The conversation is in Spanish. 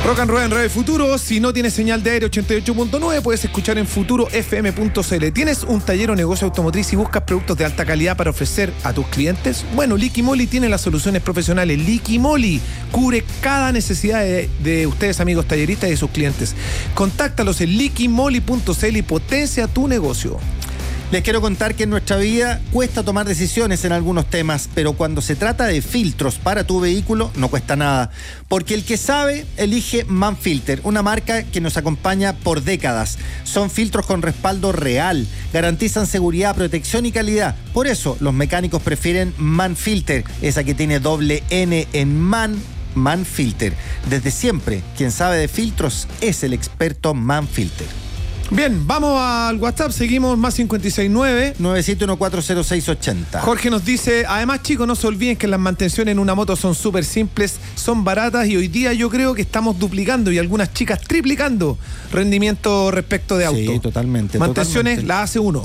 Rock and Roll en Radio Futuro. Si no tienes señal de aire 88.9, puedes escuchar en futurofm.cl. ¿Tienes un taller o negocio automotriz y buscas productos de alta calidad para ofrecer a tus clientes? Bueno, Liqui Moly tiene las soluciones profesionales. Liqui Moly cubre cada necesidad de ustedes, amigos talleristas, y de sus clientes. Contáctalos en liquimoly.cl y potencia tu negocio. Les quiero contar que en nuestra vida cuesta tomar decisiones en algunos temas, pero cuando se trata de filtros para tu vehículo no cuesta nada, porque el que sabe elige Manfilter, una marca que nos acompaña por décadas. Son filtros con respaldo real, garantizan seguridad, protección y calidad. Por eso los mecánicos prefieren Manfilter, esa que tiene doble N en Manfilter. Desde siempre, quien sabe de filtros es el experto Manfilter. Bien, vamos al WhatsApp, seguimos más 569 971400680. Jorge nos dice, además chicos, no se olviden que las mantenciones en una moto son súper simples, son baratas y hoy día yo creo que estamos duplicando y algunas chicas triplicando rendimiento respecto de auto. Sí, totalmente. Mantenciones las hace uno.